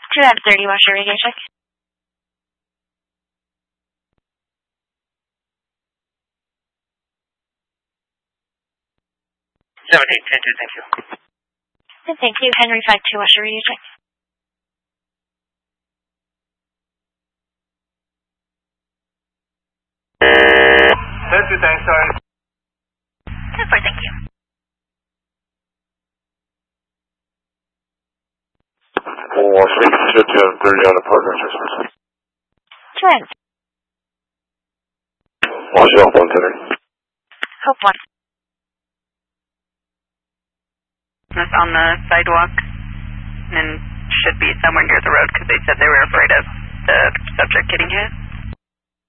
2M30, washer radio check. 17, 10-2, thank you. And thank you. Henry 52, washer radio check. 10-2, thanks, sorry. 10-4, thank you. Washer radio check, 2M30 on the partner. 2M. Washer off 110. Hope 1. On the sidewalk and should be somewhere near the road because they said they were afraid of the subject getting hit.